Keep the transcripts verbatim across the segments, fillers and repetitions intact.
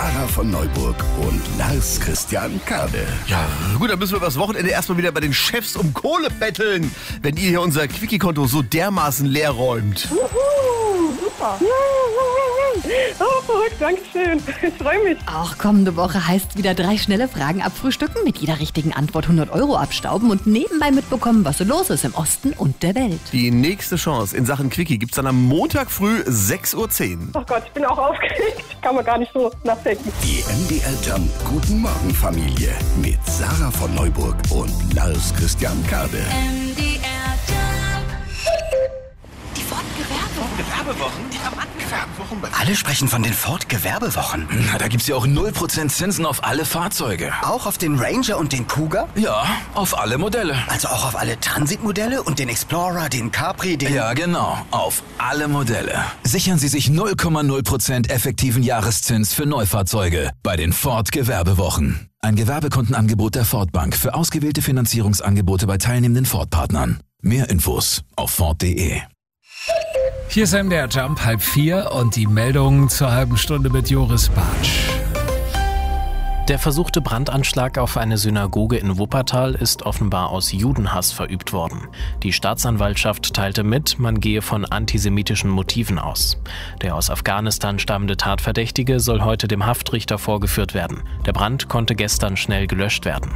Sarah von Neuburg und Lars Christian Kade. Ja, gut, dann müssen wir übers Wochenende erstmal wieder bei den Chefs um Kohle betteln, wenn ihr hier unser Quickie-Konto so dermaßen leer räumt. Juhu, super. Oh, verrückt, danke schön. Ich freue mich. Auch kommende Woche heißt wieder drei schnelle Fragen abfrühstücken, mit jeder richtigen Antwort hundert Euro abstauben und nebenbei mitbekommen, was so los ist im Osten und der Welt. Die nächste Chance in Sachen Quickie gibt's dann am Montag früh sechs Uhr zehn. Oh Gott, ich bin auch aufgeregt. Kann man gar nicht so nachdenken. Die M D R Jump Guten Morgen Familie mit Sarah von Neuburg und Lars Christian Kade. M D R Jump. Die Ford Gewerbewochen. Gewerbewochen? Die Gewerbewochen. Alle sprechen von den Ford Gewerbewochen. Na, da gibt's ja auch null Prozent Zinsen auf alle Fahrzeuge. Auch auf den Ranger und den Kuga? Ja, auf alle Modelle. Also auch auf alle Transitmodelle und den Explorer, den Capri, den... Ja, genau. Auf alle Modelle. Sichern Sie sich null Komma null Prozent effektiven Jahreszins für Neufahrzeuge bei den Ford Gewerbewochen. Ein Gewerbekundenangebot der Ford Bank für ausgewählte Finanzierungsangebote bei teilnehmenden Ford-Partnern. Mehr Infos auf Ford punkt de. Hier ist M D R Jump, halb vier und die Meldung zur halben Stunde mit Joris Bartsch. Der versuchte Brandanschlag auf eine Synagoge in Wuppertal ist offenbar aus Judenhass verübt worden. Die Staatsanwaltschaft teilte mit, man gehe von antisemitischen Motiven aus. Der aus Afghanistan stammende Tatverdächtige soll heute dem Haftrichter vorgeführt werden. Der Brand konnte gestern schnell gelöscht werden.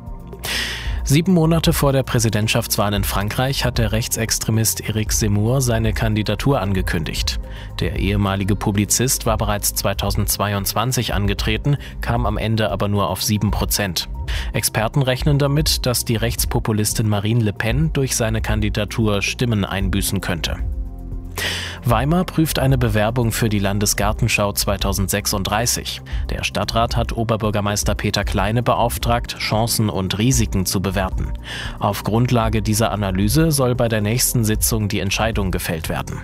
Sieben Monate vor der Präsidentschaftswahl in Frankreich hat der Rechtsextremist Éric Zemmour seine Kandidatur angekündigt. Der ehemalige Publizist war bereits zweitausendzweiundzwanzig angetreten, kam am Ende aber nur auf sieben Prozent. Experten rechnen damit, dass die Rechtspopulistin Marine Le Pen durch seine Kandidatur Stimmen einbüßen könnte. Weimar prüft eine Bewerbung für die Landesgartenschau zweitausendsechsunddreißig. Der Stadtrat hat Oberbürgermeister Peter Kleine beauftragt, Chancen und Risiken zu bewerten. Auf Grundlage dieser Analyse soll bei der nächsten Sitzung die Entscheidung gefällt werden.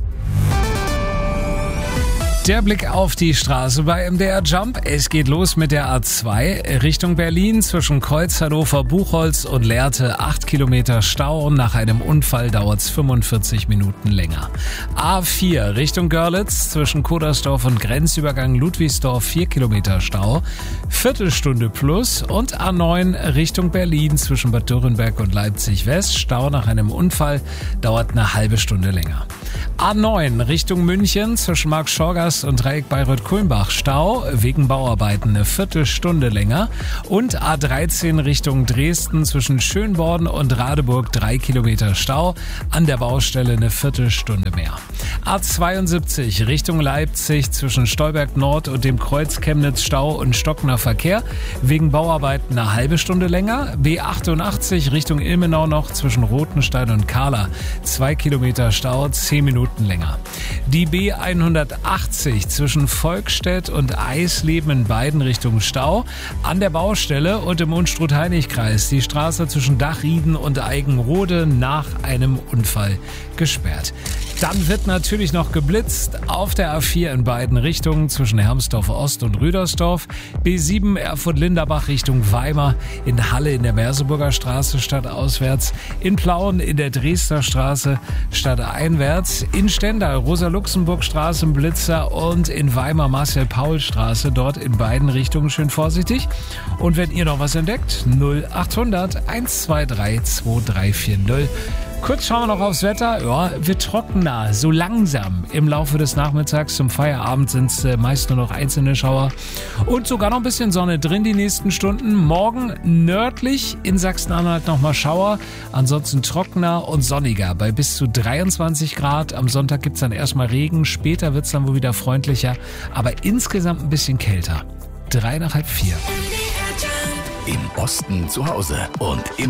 Der Blick auf die Straße bei M D R Jump. Es geht los mit der A zwei Richtung Berlin zwischen Kreuz, Hannover, Buchholz und Lehrte. acht Kilometer Stau. Nach einem Unfall dauert es fünfundvierzig Minuten länger. A vier Richtung Görlitz zwischen Kodersdorf und Grenzübergang Ludwigsdorf. vier Kilometer Stau. Viertelstunde plus. Und A neun Richtung Berlin zwischen Bad Dürrenberg und Leipzig West. Stau nach einem Unfall dauert eine halbe Stunde länger. A neun Richtung München zwischen Mark Schorgast und Dreieck Bayreuth-Kulmbach. Stau wegen Bauarbeiten eine Viertelstunde länger. Und A dreizehn Richtung Dresden zwischen Schönborn und Radeburg drei Kilometer Stau. An der Baustelle eine Viertelstunde mehr. A zweiundsiebzig Richtung Leipzig zwischen Stolberg Nord und dem Kreuz Chemnitz Stau und stockender Verkehr. Wegen Bauarbeiten eine halbe Stunde länger. B achtundachtzig Richtung Ilmenau noch zwischen Rothenstein und Kahla. Zwei Kilometer Stau, zehn Minuten länger. Die B hundertachtzig zwischen Volkstedt und Eisleben in beiden Richtungen Stau. An der Baustelle und im Unstrut-Heinig-Kreis die Straße zwischen Dachrieden und Eigenrode nach einem Unfall gesperrt. Dann wird natürlich noch geblitzt auf der A vier in beiden Richtungen zwischen Hermsdorf Ost und Rüdersdorf. B sieben Erfurt-Linderbach Richtung Weimar, in Halle in der Merseburger Straße stadtauswärts, in Plauen in der Dresdner Straße stadteinwärts, in Stendal Rosa-Luxemburg-Straße im Blitzer und in Weimar Marcel-Paul-Straße, dort in beiden Richtungen schön vorsichtig. Und wenn ihr noch was entdeckt, null achthundert hundertzweiundzwanzig zweiunddreißig. Kurz schauen wir noch aufs Wetter. Ja, wird trockener, so langsam. Im Laufe des Nachmittags zum Feierabend sind es äh, meist nur noch einzelne Schauer. Und sogar noch ein bisschen Sonne drin die nächsten Stunden. Morgen nördlich in Sachsen-Anhalt nochmal Schauer. Ansonsten trockener und sonniger bei bis zu dreiundzwanzig Grad. Am Sonntag gibt es dann erstmal Regen. Später wird es dann wohl wieder freundlicher. Aber insgesamt ein bisschen kälter. Drei nach halb vier. Im Osten zu Hause und im